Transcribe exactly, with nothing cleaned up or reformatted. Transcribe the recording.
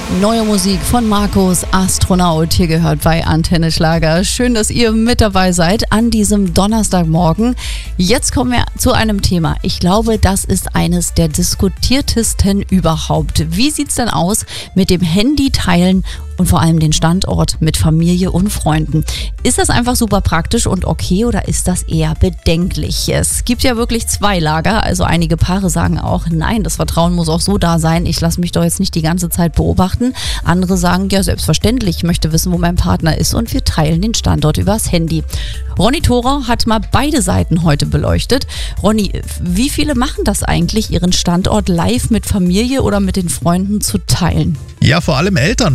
Neue Musik von Markus Astronaut hier gehört bei Antenne Schlager. Schön, dass ihr mit dabei seid an diesem Donnerstagmorgen. Jetzt kommen wir zu einem Thema. Ich glaube, das ist eines der diskutiertesten überhaupt. Wie sieht's denn aus mit dem Handy teilen und vor allem den Standort mit Familie und Freunden? Ist das einfach super praktisch und okay oder ist das eher bedenklich? Es gibt ja wirklich zwei Lager, also einige Paare sagen auch, nein, das Vertrauen muss auch so da sein, ich lasse mich doch jetzt nicht die ganze Zeit beobachten. Andere sagen, ja selbstverständlich, ich möchte wissen, wo mein Partner ist und wir teilen den Standort übers Handy. Ronny Thorer hat mal beide Seiten heute beleuchtet. Ronny, wie viele machen das eigentlich, ihren Standort live mit Familie oder mit den Freunden zu teilen? Ja, vor allem Eltern